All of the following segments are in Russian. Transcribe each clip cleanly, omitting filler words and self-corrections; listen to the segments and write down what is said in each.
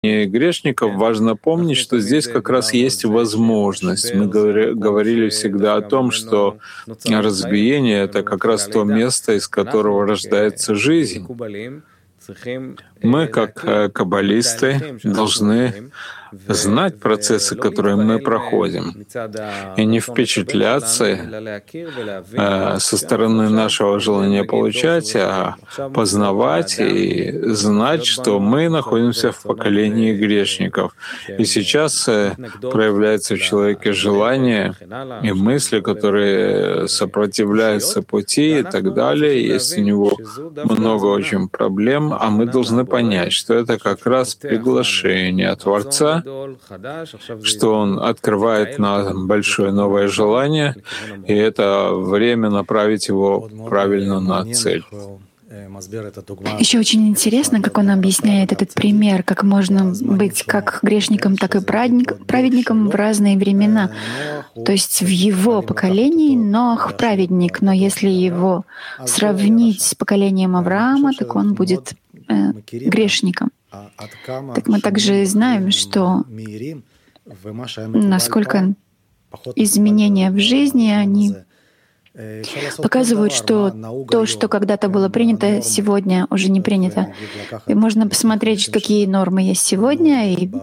грешников, важно помнить, что здесь как раз есть возможность. Мы говорили всегда о том, что разбиение — это как раз то место, из которого рождается жизнь. Мы, как каббалисты, должны знать процессы, которые мы проходим, и не впечатляться со стороны нашего желания получать, а познавать и знать, что мы находимся в поколении грешников. И сейчас проявляется в человеке желание и мысли, которые сопротивляются пути и так далее. Есть у него много очень проблем, а мы должны понять, что это как раз приглашение Творца, что Он открывает нам большое новое желание, и это время направить его правильно на цель. Еще очень интересно, как он объясняет этот пример, как можно быть как грешником, так и праведником в разные времена. То есть в его поколении Ноах — праведник, но если его сравнить с поколением Авраама, так он будет грешником. Так мы также знаем, что насколько изменения в жизни, они показывают, что то, что когда-то было принято, сегодня уже не принято. И можно посмотреть, какие нормы есть сегодня, и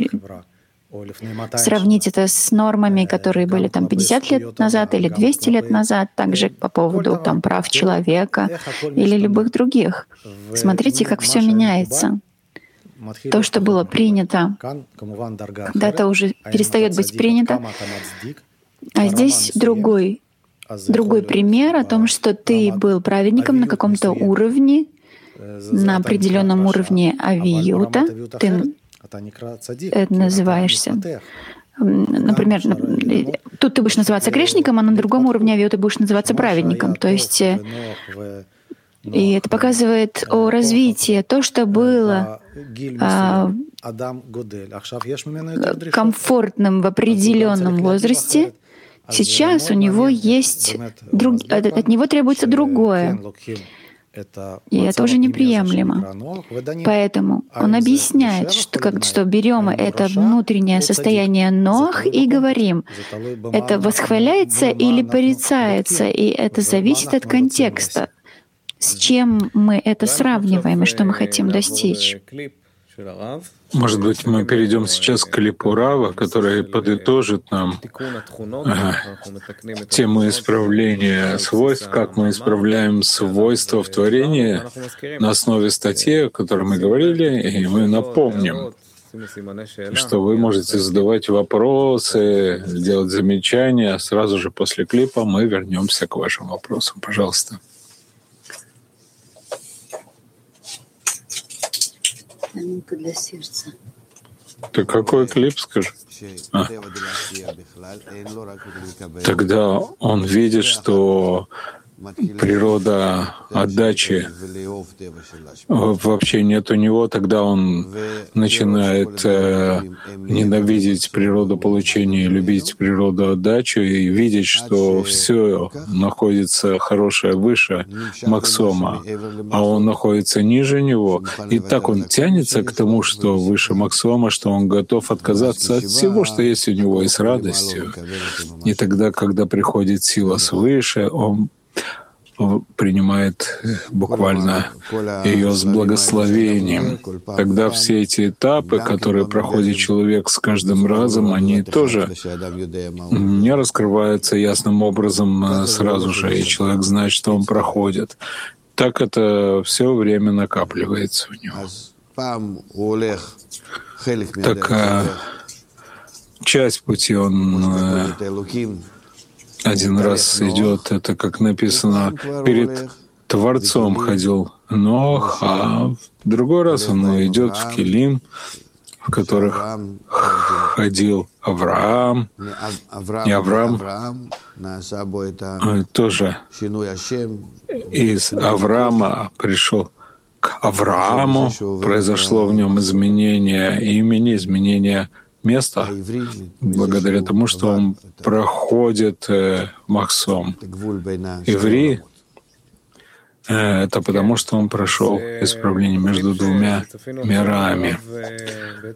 сравнить это с нормами, которые были там 50 лет назад или 200 лет назад, также по поводу там прав человека или любых других. Смотрите, как все меняется. То, что было принято, когда-то уже перестает быть принято. А здесь другой пример о том, что ты был праведником на каком-то уровне, на определенном уровне авиюта, ты называешься. Например, тут ты будешь называться грешником, а на другом уровне авиюта будешь называться праведником. То есть и это показывает о развитии. То, что было комфортным в определенном возрасте, сейчас у него есть от него требуется другое. И это уже неприемлемо. Поэтому он объясняет, что берем это внутреннее состояние Ноах и говорим, это восхваляется или порицается, и это зависит от контекста, с чем мы это сравниваем и что мы хотим достичь. Может быть, мы перейдем сейчас к клипу Рава, который подытожит нам тему исправления свойств, как мы исправляем свойства в творении на основе статьи, о которой мы говорили, и мы напомним, что вы можете задавать вопросы, делать замечания. Сразу же после клипа мы вернемся к вашим вопросам. Пожалуйста. Для сердца. Ты какой клип, скажи? Тогда он видит, что природа отдачи вообще нет у него, тогда он начинает ненавидеть природу получения, любить природу отдачи и видеть, что все находится хорошее выше Максома, а он находится ниже него. И так он тянется к тому, что выше Максома, что он готов отказаться от всего, что есть у него, и с радостью. И тогда, когда приходит сила свыше, он принимает буквально ее с благословением. Тогда все эти этапы, которые проходит человек с каждым разом, они тоже не раскрываются ясным образом сразу же, и человек знает, что он проходит. Так это все время накапливается у него. Так часть пути он один раз идет, это как написано, перед Творцом ходил Ноах, а в другой раз он идет в Келим, в которых ходил Авраам. И Авраам тоже из Авраама пришел к Аврааму, произошло в нем изменение имени, изменение места, благодаря тому, что он проходит Махсом. Иври — это потому, что он прошел исправление между двумя мирами.